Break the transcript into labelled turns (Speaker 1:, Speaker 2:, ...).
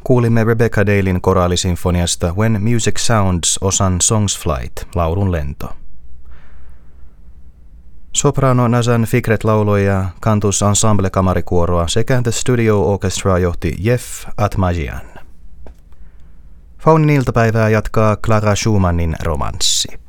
Speaker 1: Kuulimme Rebecca Dalin koraalisinfoniasta When Music Sounds osan Songs Flight, laulun lento. Soprano Nazan Fikret lauloi ja kantus ensemble kamarikuoroa sekä The Studio Orchestra johti Jeff Atmajian. Faunin iltapäivää jatkaa Clara Schumannin romanssi.